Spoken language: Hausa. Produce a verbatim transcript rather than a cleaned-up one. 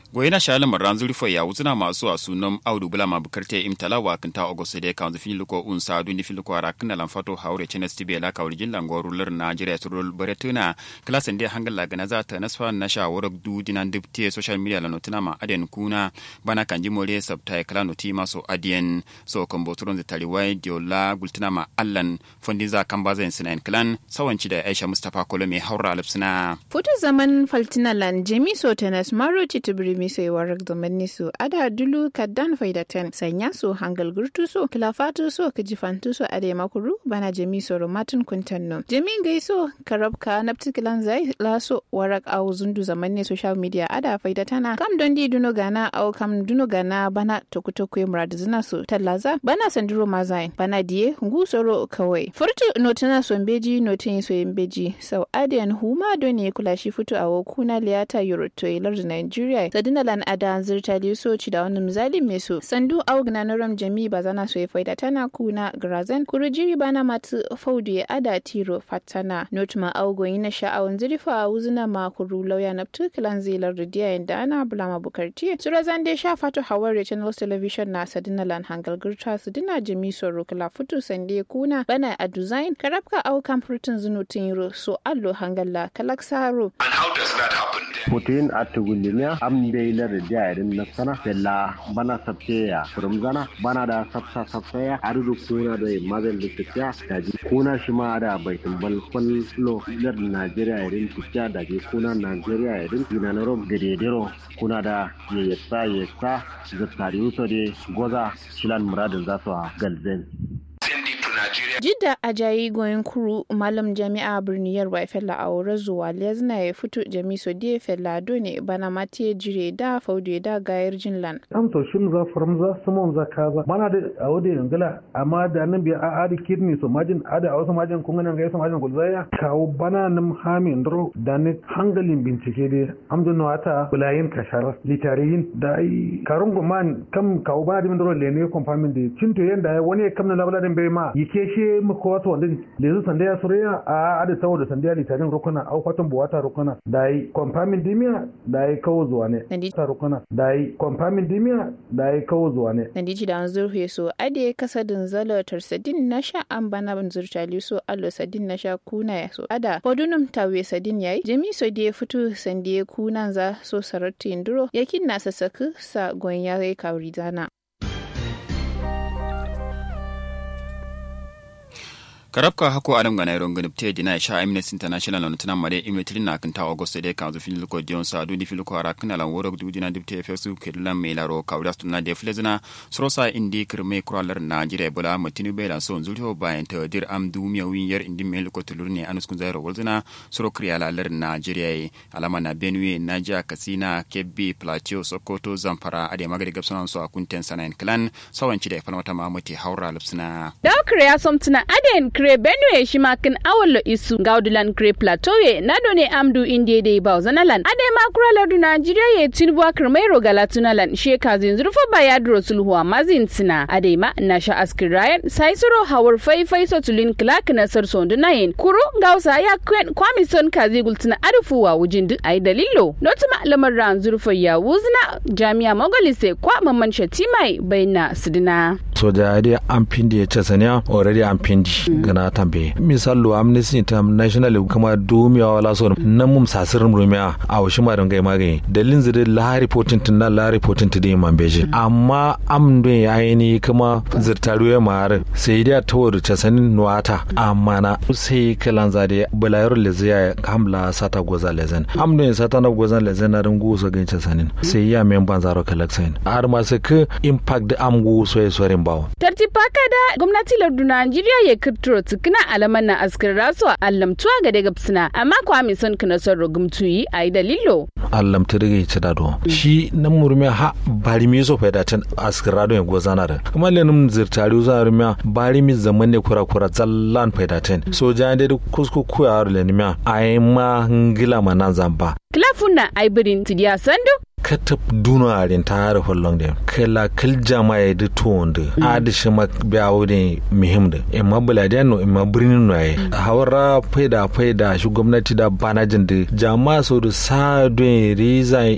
goyena shalam ranzuri fo ya wuzuna masu asunum audu bula mabukarte imtalawa kanta ogoste de kan zufin luko un sadu ni filuko arakna lamfato haure chenes tibela ka wurin langorular Nigeria turul baretuna klasen de hangala ganaza ta nasfa na shawarar du dinan dipte social media la notuna ma aden kuna bana kanji mole sabtai kala noti maso adien so komboturon da taliwai diola gultuna ma allan fondiza kambaza insinan clan sawanci da Aisha Mustafa Kolome haura alfsina foto zaman faltina lan jemi so tenas maro titubri misai warak zaman su ada dulu kaddan faidatan sanya su hangal gurtu so kilafatu so kijifantu so ade makuru bana jemi so romatun kuntanno jemi gaiso karabka naptikilan zai laso warak au zundu zaman ne social media ada faidatana kam don di duno gana au kam duno gana bana tokutokwe murad zina so tallaza bana sanduro mazai bana die ngusoro kawai furtu notuna so mbeji notin so mbeji sau adian huma doni kula shi futu a kuna liyata euroto ilar Nigeria sadinalan adan zirtali so ci da wani misali mai so sandu augna noram jami bazana so faida tana kuna grazan kurujiri bana matu faudu ya ada tiro fatana notma augo ina sha'awan zirifa wuzuna ma kuru lauya na tukilan zilar ridiya inda ana bulama bukarti surazan de sha fatu hawar channel television na sadinalan hangal gurta sadina jami so rukula futu sande kuna bana a design karabka au kamfurtun zunutin ro so allo hangalla kalaksaro. And how does that happen? Putin atugulmiya am beilar da irin nasana bella bana sabteya rumzana bana da sabsa sabtaya arudu kuna da mazal likya daji kuna shi ma da baitul balfal lo lar Najeriya irin tikya daji kuna Najeriya irin dinanarom gededero kuna da yesa yesa da tariuso de goza shilan muradin zasu galzen Jidda ajayi goyin kuru malam jami'a birniyar wa fella a wurin zuwa lezna ya fito jami'so da fella dole bana mati jire da faude da gayar jinlan. Am to shin za faramza samon za kaza bana da awode ngala amma da nan biya a adi kidney so majin ada a wasu majin kun ganin gaisa majin kulzaya kawo bana nan hamin dro da ne hangalin bincike dai amdun wata bulayin kashar litariyin da ai karun guman kam kawo bana da dro lene confirming da cinto yanda wani kam na labaladin bai ma yake shi muka wasu wanda lezu sandaya surya a ada saboda sandaya litarin rukuna au fatan buwata rukuna dai confirming dimia dai kawo zuwa ne ta rukuna dai confirming dimia dai kawo zuwa ne nandi ji da an zurfe so ade kasadin zalatar sadin nasha an bana ban zurtali so allo sadin nasha kuna ya so ada podunum tawe sadin yayi jami so da fito sande kunan za so sarati induro yakin na sasaku sa gonya yayi kawri zana karabka hako adam ga nairon ganipte dina sha Amnesty International on tunan mare imetrin na kanta August de kan zufin luko dion sa du di filuko ara kana lan worok du dina dipte fesu kedlan melaro kawras tunna de flezna srosa indi kirme kuralar Nigeria bula mutinu bela so zulho bayan ta dir am du miya win yer indi meluko tulurne anus kun zairo wolzna sro kriyala lar Nigeria alama na Benue Naija Katsina Kebbi Plateau Sokoto Zamfara ade magari gabsanan so akunten sanan clan sawanci da falmata mamuti haura lupsna da kriya somtuna aden kre Benue shimakin awolo isu gaudulan kre Plateau na done amdu indie de bauzanalan ade makura du Nigeria ye tinubu akrmairo galatunalan sheka zinzurfa bayadro sulhuwa mazintina ade ma nasha askirayan saisuro hawar faifai sotulin clark na sarson dunayin kuru gausa ya kwen kwamison kazi gultina arufuwa wujindu ai dalilo notuma lamar ran zurfa ya wuzna jami'a mogolise kwa mamman shatimai bayna sidina so da ade ampindi ya chasanya already ampindi gana tambe misalo Amnesty International kuma dumiya wala so nan mum sasirin rumiya a washi ma dangai magani dalin zire la reporting tin la reporting tin man beje amma amdo yayi kuma zirtaru ya mar sai da tawar casanin nuwata amma na sai kalan zade bulayar leziya hamla sata goza lezen amdo ya sata na goza lezen na rungu so gan casanin sai ya men banzaro kalaksain har ma sai ka impact da amgu so ya sorin bawo tartipaka da gwamnati lardu Najeriya ya kirtiro tukuna alaman na askar rasuwa allamtuwa ga daga psina amma kwa mi son kana son rogumtuyi ai dalilo allamta daga ya ci dado shi nan murmi ha bari mi so faida tan askar rado ya gozana da kuma lenin zirtari za rumi bari mi zaman ne kura kura zallan faida tan so jan da kusku kuya lenin ai ma ngila manan zamba klafuna ai birin tidiya sandu katab dunarin ta har hollong de kala kal jama'a da tonde adishi ma biawo de muhim de amma buladiano amma birnin noye hawara faida faida shi gwamnati da banajin da jama'a so da sa don riza